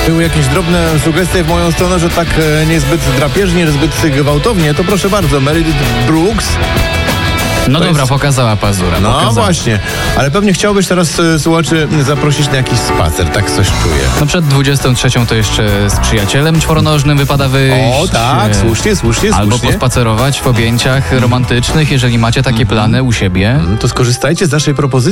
Były jakieś drobne sugestie w moją stronę, że tak niezbyt drapieżnie, zbyt gwałtownie, to proszę bardzo, Meredith Brooks. No To dobra, jest- pokazała pazura. No pokazała. właśnie, ale pewnie chciałbyś teraz słuchaczy zaprosić na jakiś spacer, tak coś czuję. No przed 23 to jeszcze z przyjacielem czworonożnym wypada wyjść. O tak, słusznie. Albo pospacerować w objęciach romantycznych, jeżeli macie takie plany u siebie. To skorzystajcie z naszej propozycji.